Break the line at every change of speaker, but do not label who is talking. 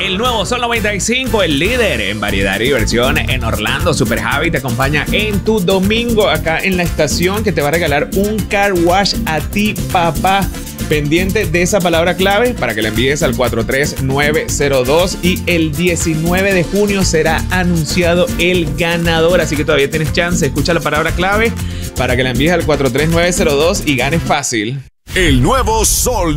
El nuevo Sol 95, el líder en variedad y diversión en Orlando. Super Javi te acompaña en tu domingo acá en la estación, que te va a regalar un car wash a ti, papá. Pendiente de esa palabra clave para que la envíes al 43902 y el 19 de junio será anunciado el ganador. Así que todavía tienes chance. Escucha la palabra clave para que la envíes al 43902 y ganes fácil.
El nuevo Sol